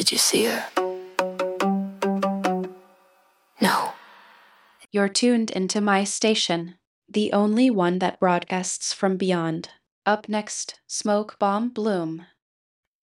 Did you see her? No. You're tuned into my station, the only one that broadcasts from beyond. Up next, Smoke Bomb Bloom.